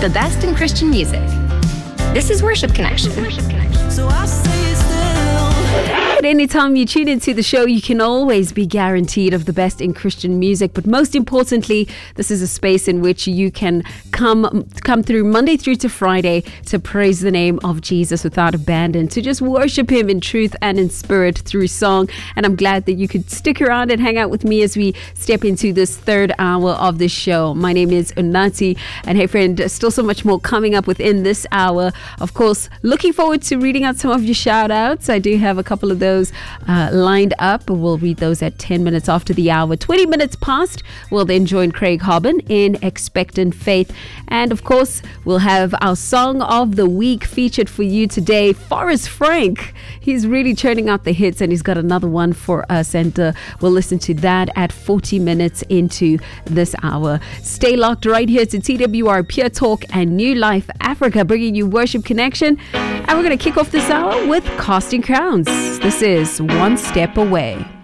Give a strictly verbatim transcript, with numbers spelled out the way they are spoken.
the best in Christian music. This is Worship Connection. So I say still. Anytime you tune into the show, you can always be guaranteed of the best in Christian music. But most importantly, this is a space in which you can come come through Monday through to Friday to praise the name of Jesus without abandon, to just worship him in truth and in spirit through song. And I'm glad that you could stick around and hang out with me as we step into this third hour of the show. My name is Unati, and hey friend, still so much more coming up within this hour. Of course, looking forward to reading out some of your shout outs. I do have a couple of those uh, lined up. We'll read those at ten minutes after the hour. twenty minutes past, we'll then join Craig Hobben in Expectant Faith. And of course, we'll have our song of the week featured for you today, Forrest Frank. He's really churning out the hits, and he's got another one for us, and uh, we'll listen to that at forty minutes into this hour. Stay locked right here to T W R Pure Talk and New Life Africa, bringing you Worship Connection. And we're going to kick off this hour with Casting Crowns. This is One Step Away.